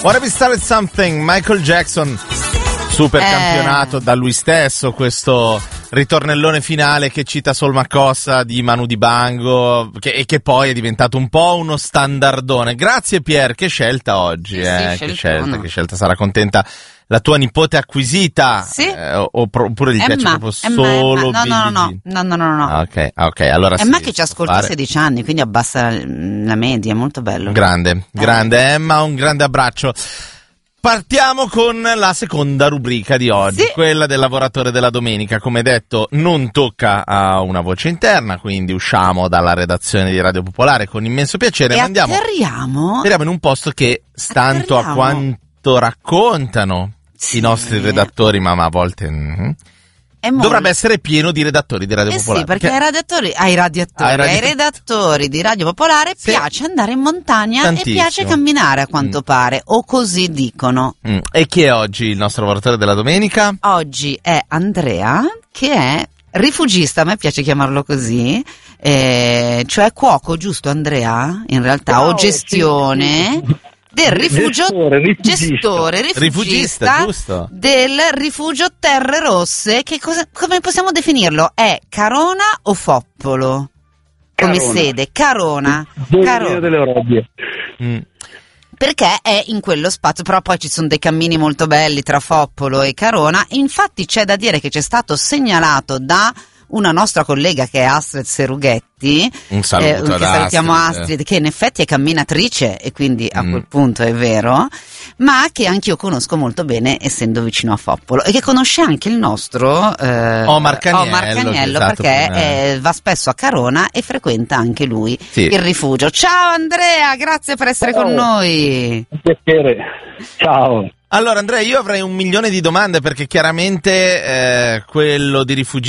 Wanna Be Started Something, Michael Jackson, super campionato da lui stesso, questo ritornellone finale che cita Sol Macossa di Manu Dibango, che poi è diventato un po' uno standardone. Grazie Pier, che scelta oggi, che scelta, sarà contenta la tua nipote acquisita, sì. Oppure gli piace proprio solo Billie Jean? No. Ok, allora Emma che ci ascolta a 16 anni, quindi abbassa la media, molto bello. Grande Emma, un grande abbraccio. Partiamo con la seconda rubrica di oggi, sì. Quella del lavoratore della domenica. Come detto, non tocca a una voce interna, quindi usciamo dalla redazione di Radio Popolare con immenso piacere. E atterriamo in un posto che stanto a quanto raccontano i nostri redattori, ma a volte dovrebbe essere pieno di redattori di Radio Popolare. Sì, perché ai redattori di Radio Popolare piace andare in montagna. Tantissimo. E piace camminare, a quanto pare, o così dicono. E chi è oggi il nostro lavoratore della domenica? Oggi è Andrea, che è rifugista, a me piace chiamarlo così, cioè cuoco, giusto Andrea? In realtà, o gestione... Sì. Del gestore rifugista giusto. Del rifugio Terre Rosse, che come possiamo definirlo? È Carona o Foppolo? Come sede? Carona. Delle Robbie. Perché è in quello spazio, però poi ci sono dei cammini molto belli tra Foppolo e Carona. Infatti c'è da dire che c'è stato segnalato da una nostra collega che è Astrid Serughetti, un saluto che salutiamo Astrid, che in effetti è camminatrice e quindi a quel punto è vero, ma che anch'io conosco molto bene essendo vicino a Foppolo, e che conosce anche il nostro Omar Caniello, perché va spesso a Carona e frequenta anche lui il rifugio. Ciao Andrea, grazie per essere con noi. Un piacere, ciao. Allora Andrea, io avrei 1 milione di domande, perché chiaramente quello di rifugiati